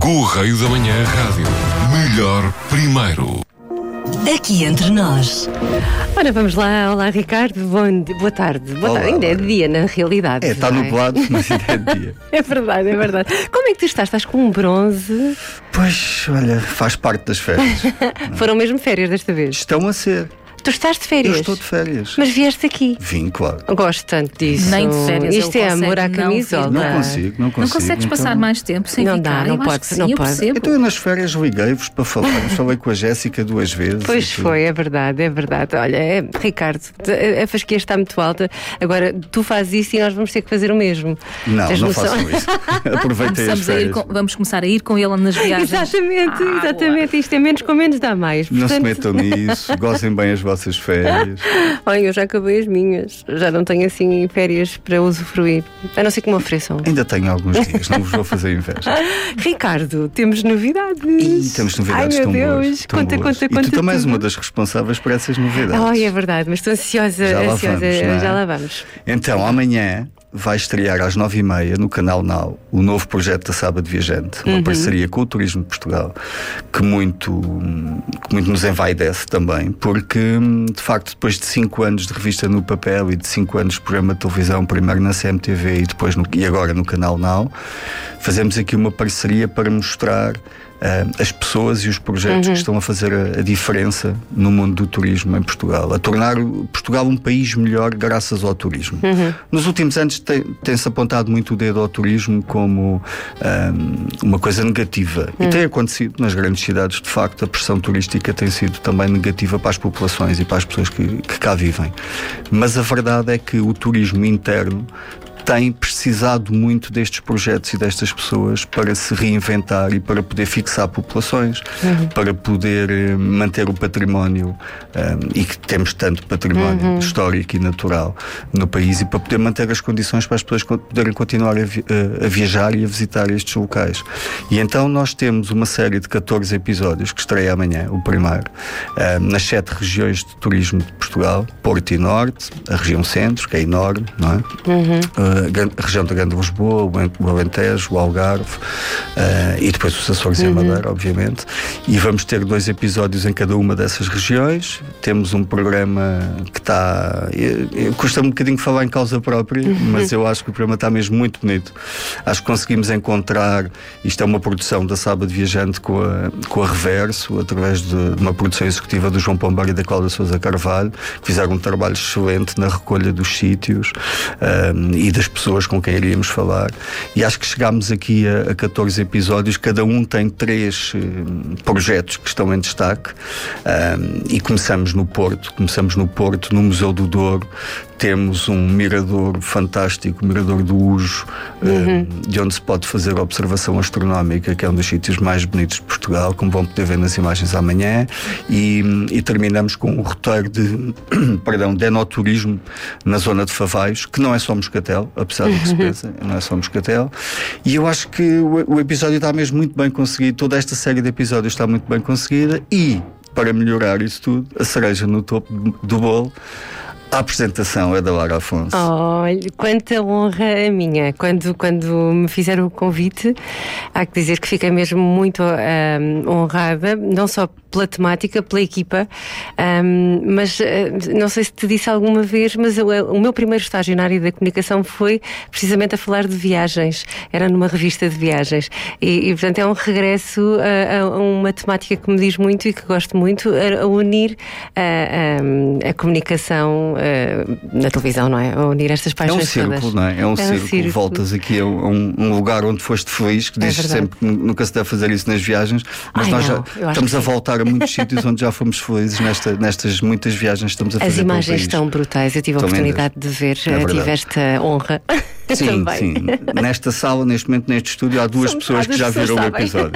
Correio da Manhã Rádio. Melhor primeiro. Aqui entre nós. Ora, vamos lá. Olá, Ricardo. Boa tarde. Boa tarde. Ainda é de dia, na realidade. Está nublado, mas ainda é de dia. É verdade, é verdade. Como é que tu estás? Estás com um bronze? Pois, olha, faz parte das férias. Foram mesmo férias desta vez? Estão a ser. Tu estás de férias? Eu estou de férias. Mas vieste aqui? Vim, claro. Eu gosto tanto disso. Nem de férias. Isto é amor à camisola. Não consigo. Não consegues passar mais tempo sem Não ficar? dá, não Eu acho pode, que sim, não eu pode. percebo. Então eu nas férias liguei-vos para falar. Falei com a Jéssica 2 vezes. Pois foi, é verdade, é verdade. Olha, Ricardo, a fasquia está muito alta. Agora, tu fazes isso e nós vamos ter que fazer o mesmo. Não, Tens não noção? façam isso. Aproveitei as férias. Vamos começar a ir com ele nas viagens. Exatamente. Isto é menos com menos dá mais. Não se Portanto... metam nisso. Gozem bem as vossas férias. Olha, eu já acabei as minhas. Já não tenho assim férias para usufruir. A não ser que me ofereçam. Ainda tenho alguns dias, não vos vou fazer inveja. Ricardo, temos novidades. E temos novidades. Ai, meu tão Deus. boas, tão Conta, boas. conta, E tu também és tudo. uma das responsáveis por essas novidades. Ai, é verdade, mas estou ansiosa. Já lá ansiosa. vamos, não é? Já lá vamos. Então, amanhã vai estrear às 9h30 no canal Now o novo projeto da Sábado Viajante, uma parceria com o Turismo de Portugal, que muito nos envaidece também, porque de facto depois de 5 anos de revista no papel e de 5 anos de programa de televisão, primeiro na CMTV e depois e agora no canal Now, fazemos aqui uma parceria para mostrar as pessoas e os projetos que estão a fazer a diferença no mundo do turismo em Portugal, a tornar Portugal um país melhor graças ao turismo. Nos últimos anos tem-se apontado muito o dedo ao turismo como uma coisa negativa e tem acontecido nas grandes cidades. De facto, a pressão turística tem sido também negativa para as populações e para as pessoas que cá vivem, mas a verdade é que o turismo interno tem precisado muito destes projetos e destas pessoas para se reinventar e para poder fixar populações, para poder manter o património e que temos tanto património histórico e natural no país, e para poder manter as condições para as pessoas poderem continuar a viajar e a visitar estes locais. E então nós temos uma série de 14 episódios que estreia amanhã, o primeiro, nas 7 regiões de turismo de Portugal: Porto e Norte, a região Centro, que é enorme, não é? A região da Grande Lisboa, o Alentejo, o Algarve e depois os Açores e a Madeira, obviamente. E vamos ter 2 episódios em cada uma dessas regiões. Temos um programa que está... Custa-me um bocadinho falar em causa própria, mas eu acho que o programa está mesmo muito bonito. Acho que conseguimos encontrar... Isto é uma produção da Sábado Viajante com a Reverso, através de uma produção executiva do João Pombar e da Cláudia Sousa Carvalho, que fizeram um trabalho excelente na recolha dos sítios e das pessoas com quem iríamos falar, e acho que chegámos aqui a 14 episódios. Cada um tem 3 projetos que estão em destaque, e começamos no Porto, no Museu do Douro. Temos um mirador fantástico, o Mirador do Ujo, de onde se pode fazer a observação astronómica, que é um dos sítios mais bonitos de Portugal, como vão poder ver nas imagens amanhã, e terminamos com um roteiro de enoturismo na zona de Favaios, que não é só Moscatel, apesar do que se pensa, não é só Moscatel. E eu acho que o episódio está mesmo muito bem conseguido, toda esta série de episódios está muito bem conseguida, e para melhorar isso tudo, a cereja no topo do bolo, a apresentação é da Lara Afonso. Olha, quanta honra a minha. Quando me fizeram o convite, há que dizer que fiquei mesmo muito honrada, não só pela temática, pela equipa, mas não sei se te disse alguma vez, mas o meu primeiro estágio na área da comunicação foi precisamente a falar de viagens. Era numa revista de viagens e portanto é um regresso a uma temática que me diz muito e que gosto muito, a unir a comunicação na televisão, não é? A unir estas paixões todas. É um círculo, não é? É um círculo. Voltas aqui a um lugar onde foste feliz, que dizes sempre que nunca se deve fazer isso nas viagens, mas nós já estamos a voltar a muitos sítios onde já fomos felizes nestas muitas viagens que estamos a fazer. As imagens estão brutais, eu tive a oportunidade de ver, tive esta honra. Sim, sim. Nesta sala, neste momento, neste estúdio, há 2 pessoas que já viram o episódio.